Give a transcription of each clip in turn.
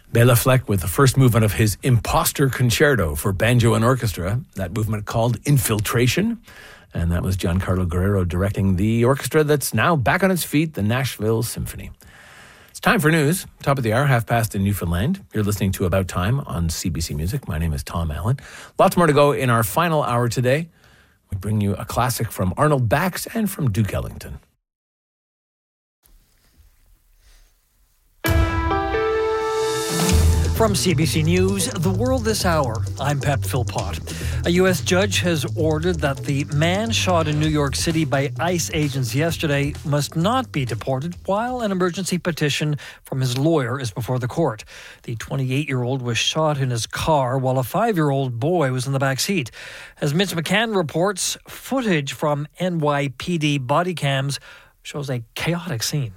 Bela Fleck with the first movement of his Imposter Concerto for banjo and orchestra, that movement called Infiltration. And that was Giancarlo Guerrero directing the orchestra that's now back on its feet, the Nashville Symphony. It's time for news. Top of the hour, 5:30 in Newfoundland. You're listening to About Time on CBC Music. My name is Tom Allen. Lots more to go in our final hour today. We bring you a classic from Arnold Bax and from Duke Ellington. From CBC News, The World This Hour, I'm Pep Philpott. A U.S. judge has ordered that the man shot in New York City by ICE agents yesterday must not be deported while an emergency petition from his lawyer is before the court. The 28-year-old was shot in his car while a 5-year-old boy was in the back seat. As Mitch McCann reports, footage from NYPD body cams shows a chaotic scene.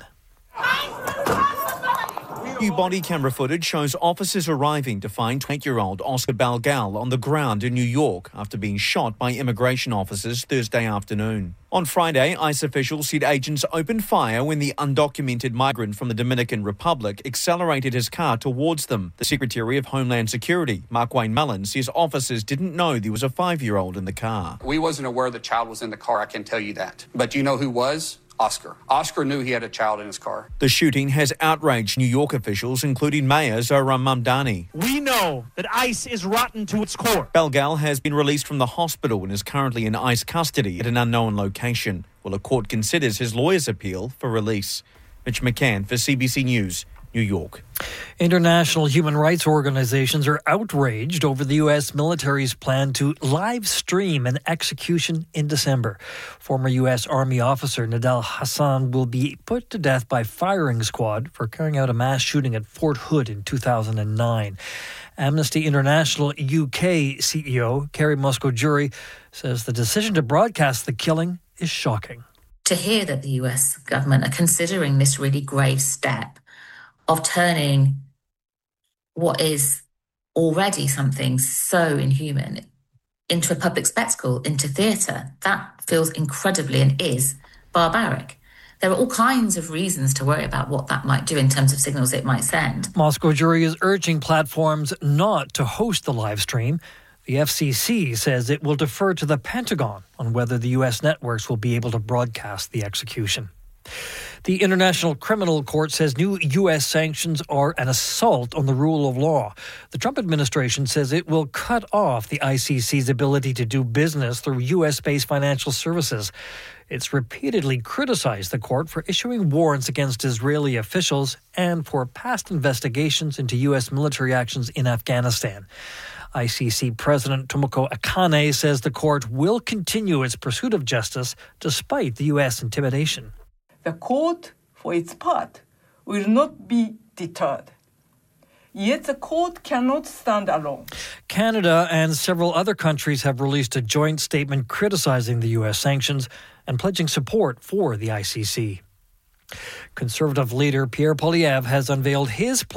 New body camera footage shows officers arriving to find 28-year-old Oscar Balgal on the ground in New York after being shot by immigration officers Thursday afternoon. On Friday, ICE officials said agents opened fire when the undocumented migrant from the Dominican Republic accelerated his car towards them. The Secretary of Homeland Security, Markwayne Mullin, says officers didn't know there was a 5-year-old in the car. We wasn't aware the child was in the car, I can tell you that. But you know who was? Oscar. Oscar knew he had a child in his car. The shooting has outraged New York officials, including Mayor Zohran Mamdani. We know that ICE is rotten to its core. Balgal has been released from the hospital and is currently in ICE custody at an unknown location, while a court considers his lawyer's appeal for release. Mitch McCann for CBC News, New York. International human rights organizations are outraged over the U.S. military's plan to live stream an execution in December. Former U.S. Army officer Nidal Hasan will be put to death by firing squad for carrying out a mass shooting at Fort Hood in 2009. Amnesty International UK CEO Kerry Muscojuri says the decision to broadcast the killing is shocking. To hear that the U.S. government are considering this really grave step of turning what is already something so inhuman into a public spectacle, into theatre, that feels incredibly and is barbaric. There are all kinds of reasons to worry about what that might do in terms of signals it might send. Muscojuri is urging platforms not to host the live stream. The FCC says it will defer to the Pentagon on whether the U.S. networks will be able to broadcast the execution. The International Criminal Court says new U.S. sanctions are an assault on the rule of law. The Trump administration says it will cut off the ICC's ability to do business through U.S.-based financial services. It's repeatedly criticized the court for issuing warrants against Israeli officials and for past investigations into U.S. military actions in Afghanistan. ICC President Tomoko Akane says the court will continue its pursuit of justice despite the U.S. intimidation. The court, for its part, will not be deterred. Yet the court cannot stand alone. Canada and several other countries have released a joint statement criticizing the U.S. sanctions and pledging support for the ICC. Conservative leader Pierre Poilievre has unveiled his plan